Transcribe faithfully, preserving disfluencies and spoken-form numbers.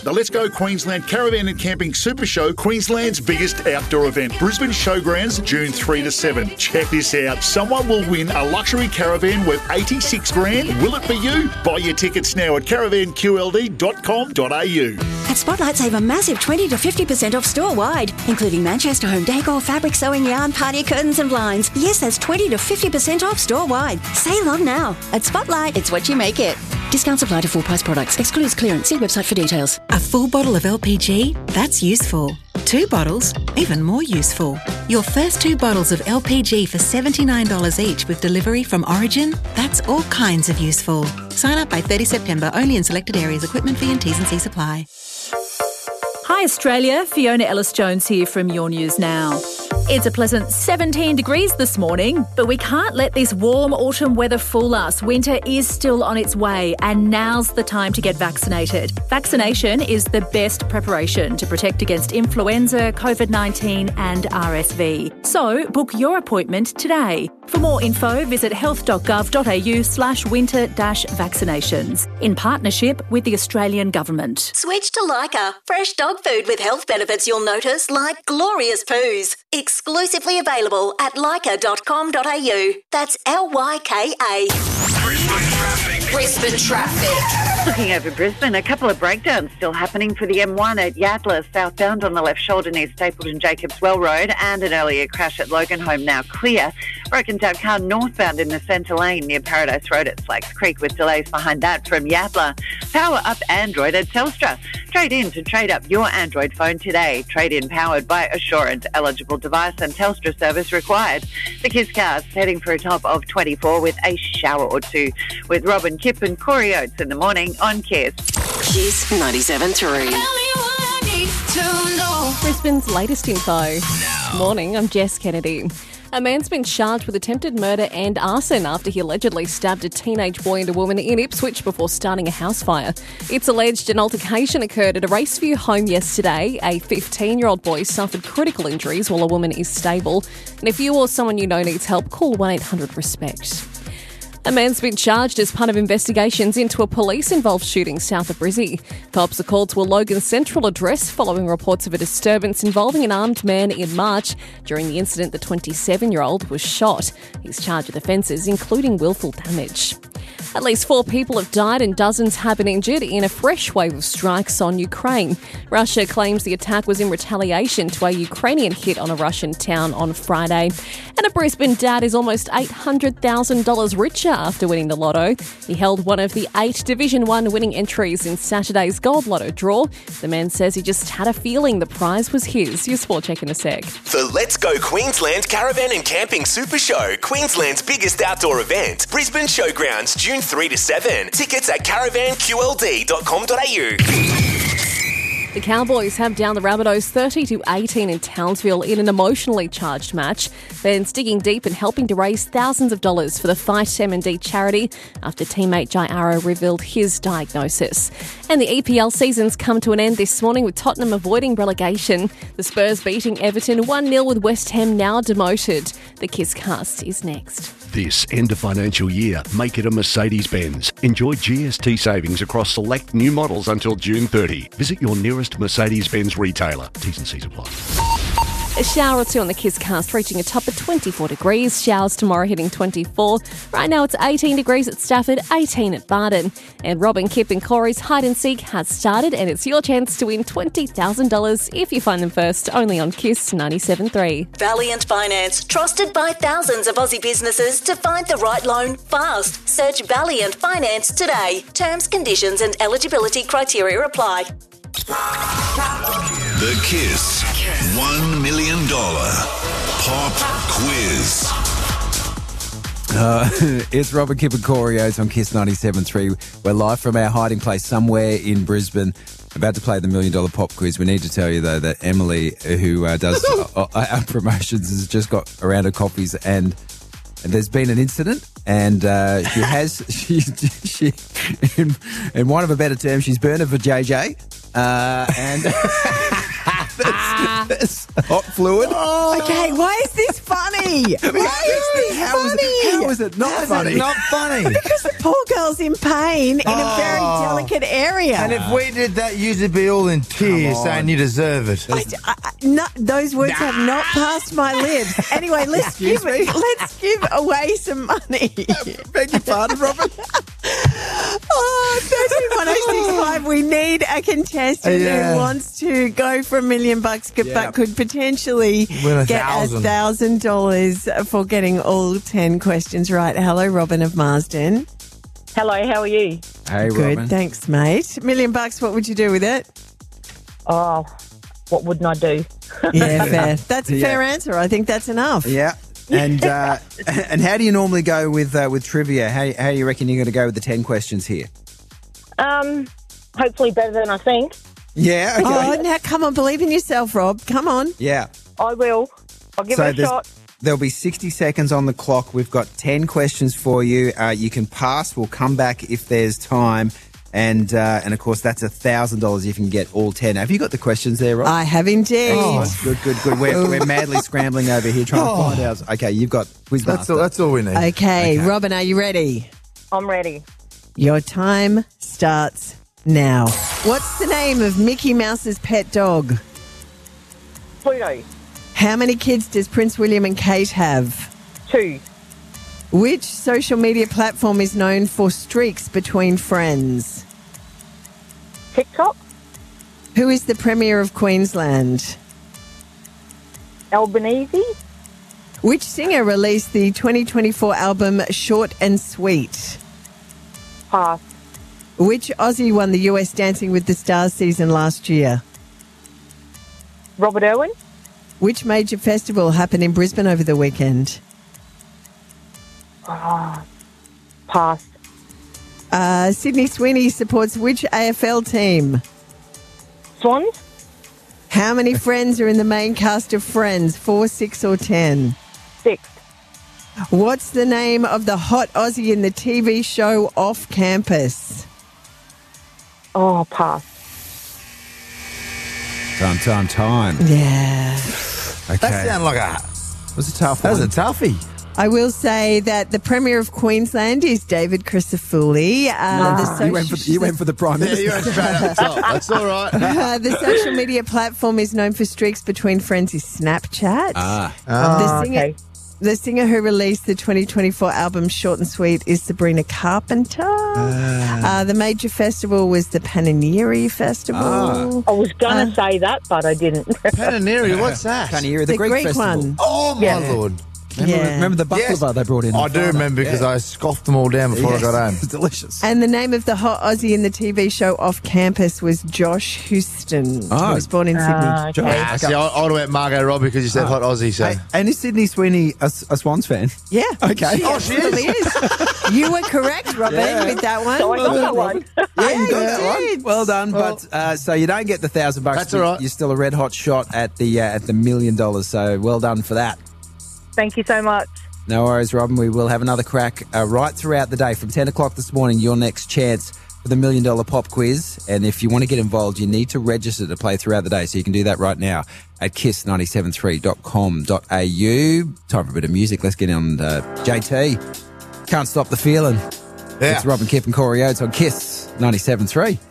The Let's Go Queensland Caravan and Camping Super Show, Queensland's biggest outdoor event. Brisbane Showgrounds, June third to seventh. Check this out. Someone will win a luxury caravan worth eighty-six grand. Will it be you? Buy your tickets now at caravan q l d dot com dot a u. At Spotlight, save a massive twenty to fifty percent off store-wide, including Manchester home decor, fabric sewing, yarn, party curtains and blinds. Yes, that's twenty to fifty percent off store-wide. Save on now. At Spotlight, it's what you make it. Discounts apply to full-price products. Excludes clearance. See website for details. A full bottle of L P G? That's useful. Two bottles? Even more useful. Your first two bottles of L P G for seventy-nine dollars each with delivery from Origin? That's all kinds of useful. Sign up by thirtieth September, only in selected areas. Equipment fee and T's and C's apply. Hi Australia, Fiona Ellis-Jones here from Your News Now. It's a pleasant seventeen degrees this morning, but we can't let this warm autumn weather fool us. Winter is still on its way and now's the time to get vaccinated. Vaccination is the best preparation to protect against influenza, covid nineteen and R S V. So book your appointment today. For more info, visit health dot gov dot a u slash winter dash vaccinations in partnership with the Australian Government. Switch to Lyca. Fresh dog food with health benefits you'll notice, like glorious poos. Exclusively available at lyca dot com dot a u. That's L Y K A. Brisbane traffic. Brisbane traffic. Looking over Brisbane, a couple of breakdowns still happening for the M one at Yatala, southbound on the left shoulder near Stapleton Jacobs Well Road, and an earlier crash at Loganholme now clear. Broken down car northbound in the centre lane near Paradise Road at Slacks Creek with delays behind that from Yatala. Power up Android at Telstra. Trade in to trade up your Android phone today. Trade in powered by Assurance. Eligible device and Telstra service required. The Kiss Cars heading for a top of twenty-four with a shower or two. With Robin Kipp and Corey Oates in the morning on Kiss. Kiss ninety-seven point three. Brisbane's latest info. Morning, I'm Jess Kennedy. A man's been charged with attempted murder and arson after he allegedly stabbed a teenage boy and a woman in Ipswich before starting a house fire. It's alleged an altercation occurred at a Raceview home yesterday. A fifteen-year-old boy suffered critical injuries while a woman is stable. And if you or someone you know needs help, call one eight hundred RESPECT. A man's been charged as part of investigations into a police-involved shooting south of Brizzy. Cops are called to a Logan Central address following reports of a disturbance involving an armed man in March. During the incident, the twenty-seven-year-old was shot. He's charged with offences, including willful damage. At least four people have died and dozens have been injured in a fresh wave of strikes on Ukraine. Russia claims the attack was in retaliation to a Ukrainian hit on a Russian town on Friday. And a Brisbane dad is almost eight hundred thousand dollars richer after winning the lotto. He held one of the eight Division one winning entries in Saturday's Gold Lotto draw. The man says he just had a feeling the prize was his. Your sport check in a sec. The Let's Go Queensland Caravan and Camping Super Show, Queensland's biggest outdoor event. Brisbane Showgrounds, June third to seventh. Tickets at caravan q l d dot com dot a u. The Cowboys have down the Rabbitohs thirty to eighteen in Townsville in an emotionally charged match. Ben's digging deep and helping to raise thousands of dollars for the Fight M and D charity after teammate Jai Arrow revealed his diagnosis. And the E P L season's come to an end this morning with Tottenham avoiding relegation. The Spurs beating Everton one nil with West Ham now demoted. The Kiss Cast is next. This end of financial year, make it a Mercedes-Benz. Enjoy G S T savings across select new models until June thirtieth. Visit your nearest Mercedes-Benz retailer. T's and C's apply. A shower or two on the Kiss Cast, reaching a top of twenty-four degrees. Showers tomorrow hitting twenty-four. Right now it's eighteen degrees at Stafford, eighteen at Barden. And Robin, Kipp and Corey's Hide and Seek has started, and it's your chance to win twenty thousand dollars if you find them first, only on Kiss ninety-seven point three. Valiant Finance, trusted by thousands of Aussie businesses to find the right loan fast. Search Valiant Finance today. Terms, conditions and eligibility criteria apply. The Kiss one million dollars Pop Quiz. Uh, it's Robin, Kipp and Corey Oates on Kiss ninety-seven point three. We're live from our hiding place somewhere in Brisbane, about to play the Million Dollar Pop Quiz. We need to tell you, though, that Emily, who uh, does uh, our promotions, has just got a round of coffees and And there's been an incident, and uh, she has, she, she in, in one of a better terms, she's burning for J J. Uh, and There's hot fluid. Okay, why is this funny? Why is this How is funny? it, how is it not How's funny? it not funny? Because the poor girl's in pain in a very Oh. delicate area. And if we did that, you'd be all in tears on. saying you deserve it. I, I, I- no, those words have not passed my lips. Anyway, let's give Excuse me? let's give away some money. Beg your pardon, Robin. Oh, thirteen one oh six five. We need a contestant Yeah. who wants to go for a million bucks, but Yeah. could potentially Win a get a thousand. thousand dollars for getting all ten questions right. Hello, Robin of Marsden. Hello, how are you? Hey, Good, Robin. thanks, mate. Million bucks. What would you do with it? Oh, what wouldn't I do? Yeah, fair. That's a Yeah. fair answer. I think that's enough. Yeah. And uh, and how do you normally go with uh, with trivia? How how do you reckon you're going to go with the ten questions here? Um, hopefully better than I think. Yeah. Okay. Oh, now come on, believe in yourself, Rob. Come on. Yeah. I will. I'll give So it a there's- shot. There'll be sixty seconds on the clock. We've got ten questions for you. Uh, you can pass. We'll come back if there's time. And uh, and of course, that's a thousand dollars if you can get all ten. Have you got the questions there, Rob? I have indeed. Excellent. Good, good, good. We're, we're madly scrambling over here trying Oh. to find out. Okay, you've got Quizmaster. That's all, that's all we need. Okay, Robin, are you ready? I'm ready. Your time starts now. What's the name of Mickey Mouse's pet dog? Pluto. How many kids does Prince William and Kate have? Two. Which social media platform is known for streaks between friends? TikTok. Who is the Premier of Queensland? Albanese. Which singer released the twenty twenty-four album Short and Sweet? Pass. Which Aussie won the U S Dancing with the Stars season last year? Robert Irwin. Which major festival happened in Brisbane over the weekend? Ah, pass. Uh, Sydney Sweeney supports which A F L team? Swans. How many friends are in the main cast of Friends? Four, six, or ten? Six. What's the name of the hot Aussie in the T V show Off Campus? Oh, pass. Time, time, time. Yeah. Okay. That sounded like a... was a tough That was one. a toughie. I will say that the Premier of Queensland is David Crisafulli. Uh, the social, you, went for, you went for the Prime Yeah, Minister. you went straight up top. That's all right. uh, the social media platform is known for streaks between friends is Snapchat. Ah. the singer, okay. the singer who released the twenty twenty-four album Short and Sweet is Sabrina Carpenter. Uh, the major festival was the Paninieri Festival. I was going to Uh, say that, but I didn't. Paninieri, what's that? Paninieri, the, The Greek, Greek festival. one. Oh, my Yeah. Lord. Remember, Yeah. remember the baklava Yes. they brought in? I do remember because I scoffed them all down before Yes. I got home. It's delicious. And the name of the hot Aussie in the T V show Off Campus was Josh Houston. Oh. He was born in Sydney. Ah, okay. Ah, see, I, I would have went Margot Robbie because you said hot Aussie, so... Hey, and is Sydney Sweeney a, a Swans fan? Yeah. Okay. She Oh, she absolutely is. You were correct, Robin, Yeah. with that one. So I got that one. Yeah, you got you that did. one. Well done. But uh, so you don't get the thousand bucks. That's but all right. You're still a red hot shot at the uh, at the million dollars. So well done for that. Thank you so much. No worries, Robin. We will have another crack uh, right throughout the day from ten o'clock this morning. Your next chance for the million dollar pop quiz. And if you want to get involved, you need to register to play throughout the day. So you can do that right now at kiss nine seven three dot com dot a u. Time for a bit of music. Let's get on uh, J T. Can't stop the feeling. Yeah. It's Robin Kip and Corey Oates on Kiss ninety-seven point three.